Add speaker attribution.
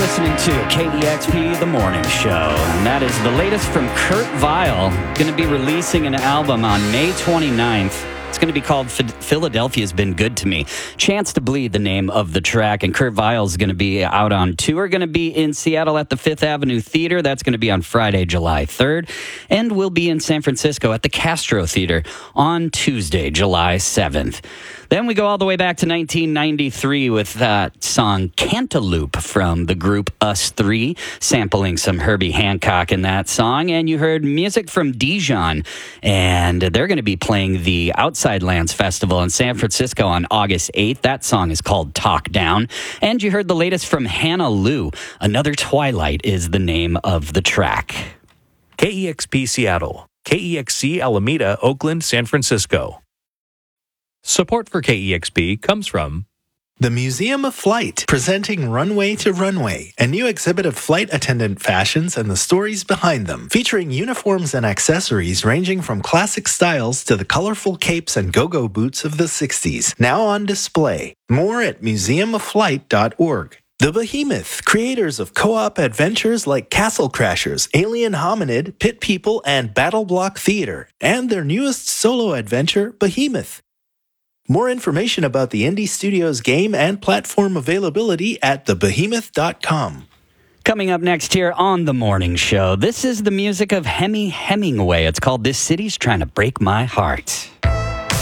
Speaker 1: listening to KEXP The Morning Show, and that is the latest from Kurt Vile. Going to be releasing an album on May 29th. It's going to be called Philadelphia's Been Good to Me. Chance to Bleed, the name of the track. And Kurt Vile's going to be out on tour. Going to be in Seattle at the Fifth Avenue Theater. That's going to be on Friday, July 3rd. And we'll be in San Francisco at the Castro Theater on Tuesday, July 7th. Then we go all the way back to 1993 with that song Cantaloupe from the group Us Three, sampling some Herbie Hancock in that song. And you heard music from Dijon, and they're going to be playing the Outside Lands Festival in San Francisco on August 8th. That song is called Talk Down. And you heard the latest from Hannah Lou. Another Twilight is the name of the track.
Speaker 2: KEXP Seattle, KEXC Alameda, Oakland, San Francisco. Support for KEXP comes from
Speaker 3: the Museum of Flight, presenting Runway to Runway, a new exhibit of flight attendant fashions and the stories behind them, featuring uniforms and accessories ranging from classic styles to the colorful capes and go-go boots of the 60s, now on display. More at museumofflight.org. The Behemoth, creators of co-op adventures like Castle Crashers, Alien Hominid, Pit People, and Battle Block Theater, and their newest solo adventure, Behemoth. More information about the Indie Studios game and platform availability at thebehemoth.com.
Speaker 1: Coming up next here on The Morning Show, this is the music of Hemi Hemingway. It's called This City's Trying to Break My Heart.